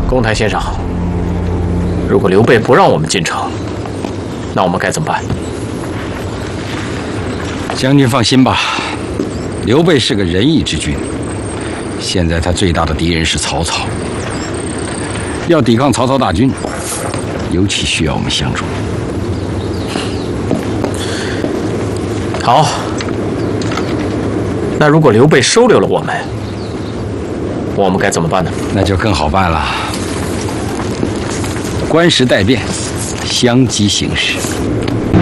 公台先生，如果刘备不让我们进城，那我们该怎么办？ 将军放心吧，刘备是个仁义之君，现在他最大的敌人是曹操。要抵抗曹操大军，尤其需要我们相助。 好，那如果刘备收留了我们该怎么办呢？ 那就更好办了。官时代变，相机行事。